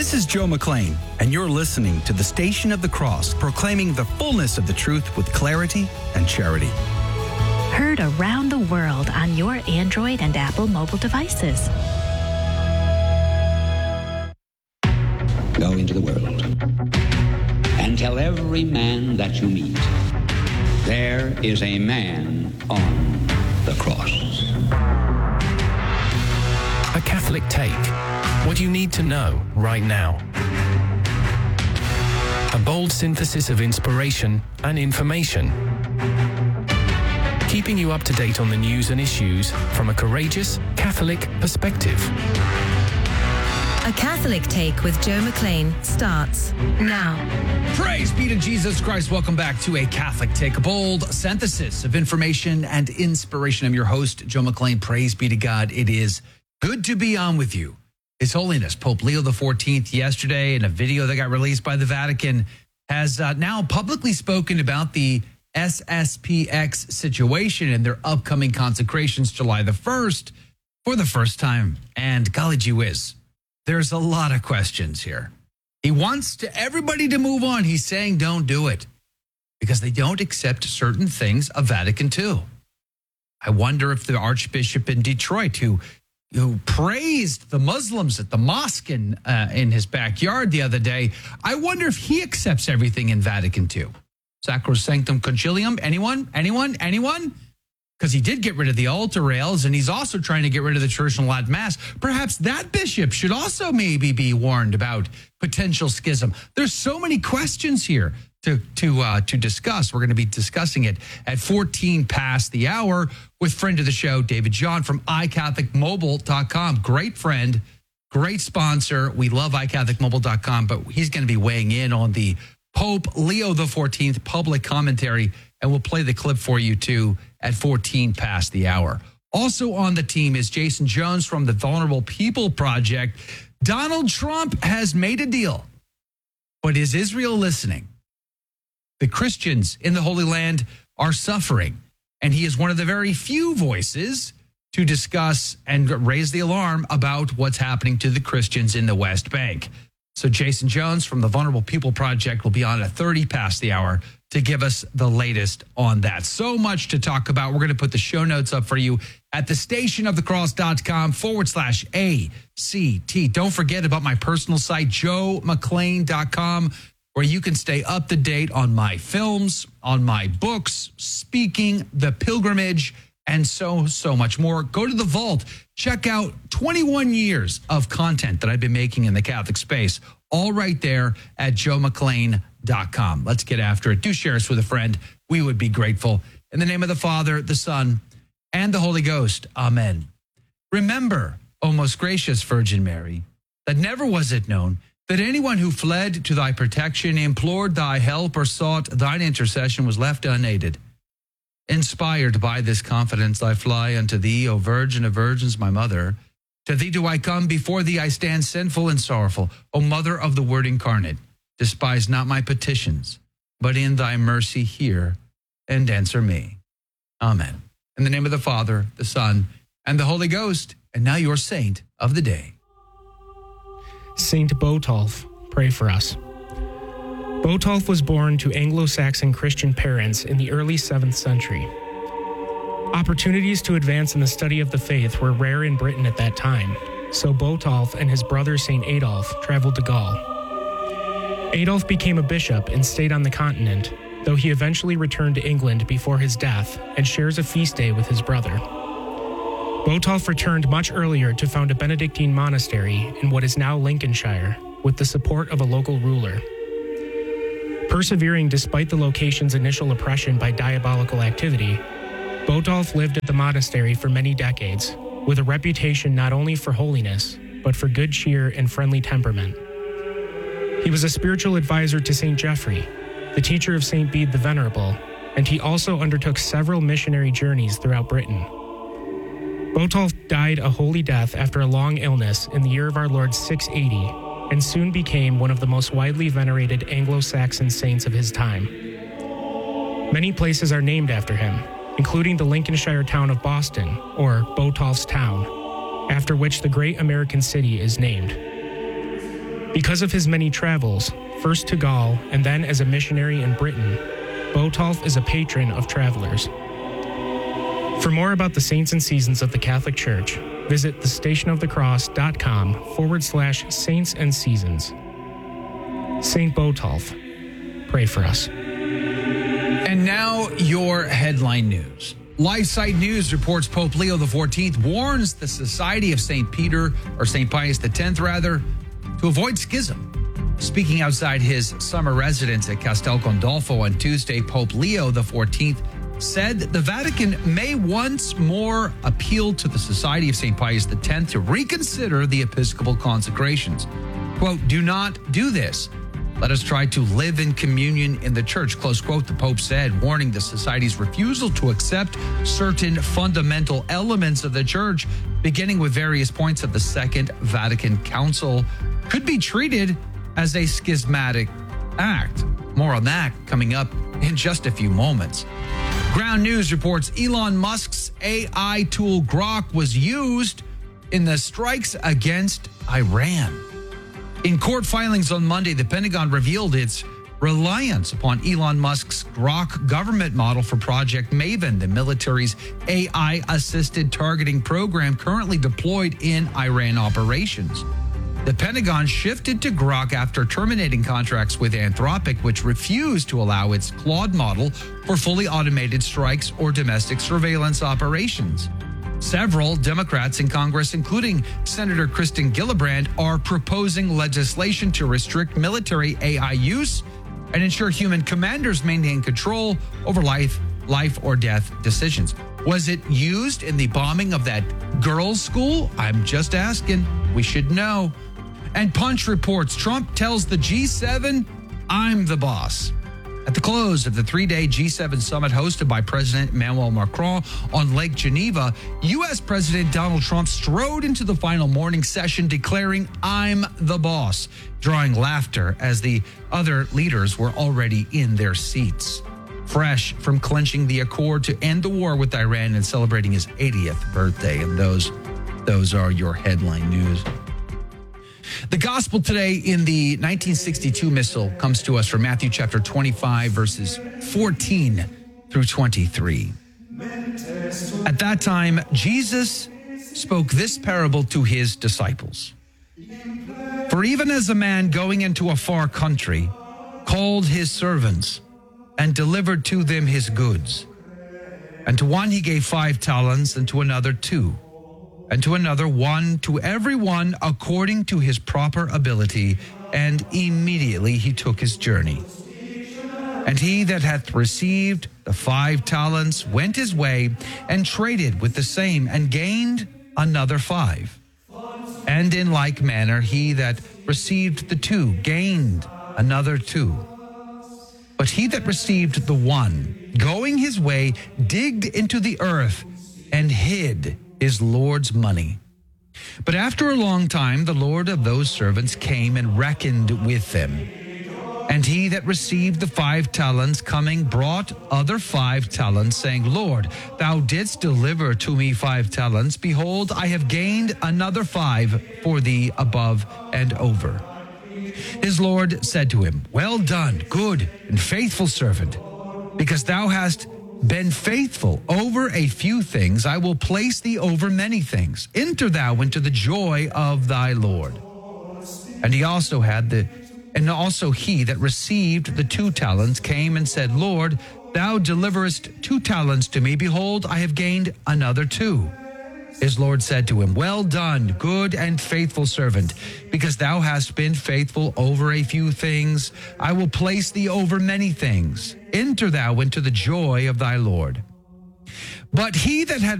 This is Joe McLean, and you're listening to the Station of the Cross, proclaiming the fullness of the truth with clarity and charity. Heard around the world on your Android and Apple mobile devices. Go into the world and tell every man that you meet, there is a man on the cross. A Catholic Take. What you need to know right now. A bold synthesis of inspiration and information. Keeping you up to date on the news and issues from a courageous Catholic perspective. A Catholic Take with Joe McLean starts now. Praise be to Jesus Christ. Welcome back to A Catholic Take, a bold synthesis of information and inspiration. I'm your host, Joe McLean. Praise be to God. It is good to be on with you. His Holiness Pope Leo XIV yesterday, in a video that got released by the Vatican, has now publicly spoken about the SSPX situation and their upcoming consecrations July the 1st for the first time. And golly gee whiz, there's a lot of questions here. He wants everybody to move on. He's saying don't do it because they don't accept certain things of Vatican II. I wonder if the Archbishop in Detroit, who praised the Muslims at the mosque in his backyard the other day, I wonder if he accepts everything in Vatican II. Sacrosanctum Concilium, anyone? Because he did get rid of the altar rails, and he's also trying to get rid of the Church in Latin Mass. Perhaps that bishop should also maybe be warned about potential schism. There's so many questions here to discuss. We're going to be discussing it at 14 past the hour with friend of the show, David John from iCatholicMobile.com. Great friend, great sponsor. We love iCatholicMobile.com, but he's going to be weighing in on the Pope Leo XIV public commentary, and we'll play the clip for you too at 14 past the hour. Also on the team is Jason Jones from the Vulnerable People Project. Donald Trump has made a deal, but is Israel listening? The Christians in the Holy Land are suffering, and he is one of the very few voices to discuss and raise the alarm about what's happening to the Christians in the West Bank. So Jason Jones from the Vulnerable People Project will be on at 30 past the hour to give us the latest on that. So much to talk about. We're going to put the show notes up for you at thestationofthecross.com/ACT. Don't forget about my personal site, joemclean.com, where you can stay up to date on my films, on my books, speaking, the pilgrimage, and so much more. Go to the vault. Check out 21 years of content that I've been making in the Catholic space, all right there at joemclean.com. Let's get after it. Do share us with a friend. We would be grateful. In the name of the Father, the Son, and the Holy Ghost. Amen. Remember, O most gracious Virgin Mary, that never was it known that anyone who fled to thy protection, implored thy help, or sought thine intercession was left unaided. Inspired by this confidence, I fly unto thee, O Virgin of Virgins, my mother. To thee do I come, before thee I stand sinful and sorrowful. O Mother of the Word incarnate, despise not my petitions, but in thy mercy hear and answer me. Amen. In the name of the Father, the Son, and the Holy Ghost, and now your saint of the day. Saint Botolph, pray for us. Botolph was born to Anglo-Saxon Christian parents in the early 7th century. Opportunities to advance in the study of the faith were rare in Britain at that time, so Botolph and his brother Saint Adolf traveled to Gaul. Adolf became a bishop and stayed on the continent, though he eventually returned to England before his death and shares a feast day with his brother. Botolph returned much earlier to found a Benedictine monastery in what is now Lincolnshire, with the support of a local ruler. Persevering despite the location's initial oppression by diabolical activity, Botolph lived at the monastery for many decades, with a reputation not only for holiness, but for good cheer and friendly temperament. He was a spiritual advisor to St. Geoffrey, the teacher of St. Bede the Venerable, and he also undertook several missionary journeys throughout Britain. Botolph died a holy death after a long illness in the year of our Lord 680, and soon became one of the most widely venerated Anglo-Saxon saints of his time. Many places are named after him, including the Lincolnshire town of Boston, or Botolph's Town, after which the great American city is named. Because of his many travels, first to Gaul and then as a missionary in Britain, Botolph is a patron of travelers. For more about the saints and seasons of the Catholic Church, visit thestationofthecross.com/saints and seasons. Saint Botolph, pray for us. And now your headline news. LifeSite News reports Pope Leo XIV warns the Society of St. Peter, or St. Pius X rather, to avoid schism. Speaking outside his summer residence at Castel Gandolfo on Tuesday, Pope Leo XIV said the Vatican may once more appeal to the Society of St. Pius X to reconsider the episcopal consecrations. Quote, "Do not do this. Let us try to live in communion in the church," close quote, the Pope said, warning the Society's refusal to accept certain fundamental elements of the church, beginning with various points of the Second Vatican Council, could be treated as a schismatic act. More on that coming up in just a few moments. Ground News reports Elon Musk's AI tool Grok was used in the strikes against Iran. In court filings on Monday, the Pentagon revealed its reliance upon Elon Musk's Grok government model for Project Maven, the military's AI-assisted targeting program currently deployed in Iran operations. The Pentagon shifted to Grok after terminating contracts with Anthropic, which refused to allow its Claude model for fully automated strikes or domestic surveillance operations. Several Democrats in Congress, including Senator Kristen Gillibrand, are proposing legislation to restrict military AI use and ensure human commanders maintain control over life or death decisions. Was it used in the bombing of that girls' school? I'm just asking. We should know. And Punch reports Trump tells the G7, "I'm the boss." At the close of the three-day G7 summit hosted by President Emmanuel Macron on Lake Geneva, U.S. President Donald Trump strode into the final morning session declaring, "I'm the boss," drawing laughter as the other leaders were already in their seats. Fresh from clinching the accord to end the war with Iran and celebrating his 80th birthday. And those are your headline news. The gospel today in the 1962 missal comes to us from Matthew chapter 25, verses 14 through 23. At that time, Jesus spoke this parable to his disciples. "For even as a man going into a far country called his servants and delivered to them his goods, and to one he gave 5 talents, and to another 2, and to another 1, to every one according to his proper ability, and immediately he took his journey. And he that hath received the 5 talents went his way, and traded with the same, and gained another 5. And in like manner he that received the 2 gained another 2. But he that received the 1, going his way, digged into the earth, and hid his Lord's money. But after a long time, the Lord of those servants came and reckoned with them. And he that received the 5 talents coming brought other 5 talents, saying, Lord, thou didst deliver to me 5 talents. Behold, I have gained another 5 for thee above and over. His Lord said to him, Well done, good and faithful servant. Because thou hast been faithful over a few things, I will place thee over many things. Enter thou into the joy of thy Lord. And also he that received the 2 talents came and said, Lord, thou deliverest 2 talents to me. Behold, I have gained another 2. His Lord said to him, Well done, good and faithful servant. Because thou hast been faithful over a few things, I will place thee over many things. Enter thou into the joy of thy Lord. But he that had